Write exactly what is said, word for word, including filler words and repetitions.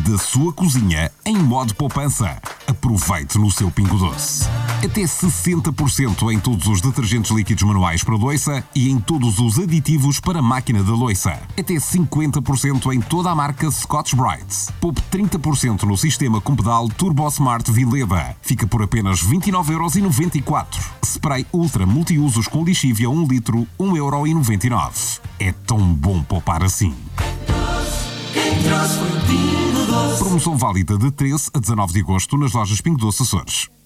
da sua cozinha em modo poupança. Aproveite no seu Pingo Doce. Até sessenta por cento em todos os detergentes líquidos manuais para louça e em todos os aditivos para máquina de louça. Até cinquenta por cento em toda a marca Scotch-Brite. Poupe trinta por cento no sistema com pedal Turbo Smart Vileda. Fica por apenas vinte e nove euros e noventa e quatro centavos. Spray Ultra Multiusos com lixívia um litro, um euro e noventa e nove centavos. É tão bom poupar assim. Promoção válida de treze a dezanove de agosto nas lojas Pingo Doce Açores.